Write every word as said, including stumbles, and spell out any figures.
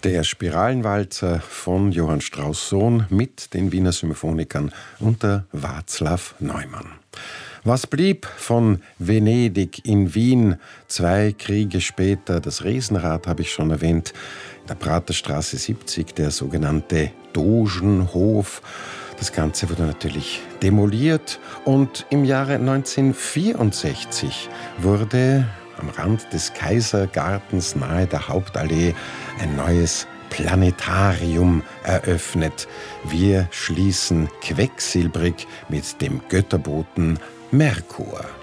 Der Spiralenwalzer von Johann Strauss Sohn mit den Wiener Symphonikern unter Václav Neumann. Was blieb von Venedig in Wien? Zwei Kriege später, das Riesenrad habe ich schon erwähnt, in der Praterstraße siebzig, der sogenannte Dogenhof. Das Ganze wurde natürlich demoliert und im Jahre neunzehnhundertvierundsechzig wurde am Rand des Kaisergartens nahe der Hauptallee ein neues Planetarium eröffnet. Wir schließen quecksilbrig mit dem Götterboten Merkur.